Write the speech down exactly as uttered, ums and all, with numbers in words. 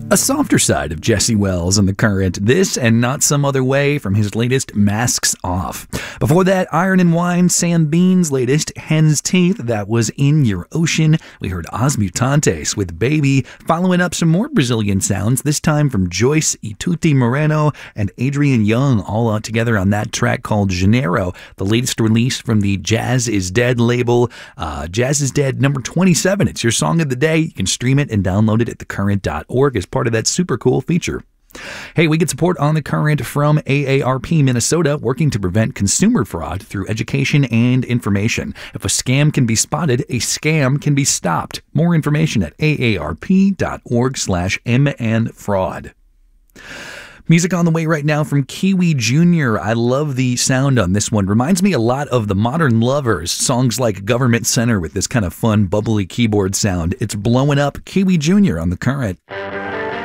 A softer side of Jesse Wells on The Current, this and Not Some Other Way from his latest Masks Off. Before that, Iron and Wine, Sam Bean's latest Hen's Teeth, that was In Your Ocean. We heard Os Mutantes with Baby, following up some more Brazilian sounds, this time from Joyce Ituti Moreno and Adrian Young, all out together on that track called Janeiro, the latest release from the Jazz Is Dead label. Uh, Jazz Is Dead number twenty-seven. It's your song of the day. You can stream it and download it at the current dot org as part of that super cool feature. Hey, we get support on The Current from A A R P Minnesota, working to prevent consumer fraud through education and information. If a scam can be spotted, a scam can be stopped. More information at A A R P dot org slash M N fraud. Music on the way right now from Kiwi Junior I love the sound on this one. Reminds me a lot of the Modern Lovers, songs like Government Center with this kind of fun, bubbly keyboard sound. It's blowing up. Kiwi Junior on The Current.